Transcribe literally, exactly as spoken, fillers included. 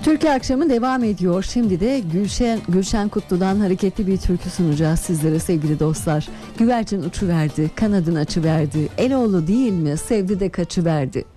Türkiye akşamı devam ediyor. Şimdi de Gülşen, Gülşen Kutlu'dan hareketli bir türkü sunacağız sizlere sevgili dostlar. Güvercin uçuverdi, kanadını açıverdi. Eloğlu değil mi sevdi de kaçıverdi.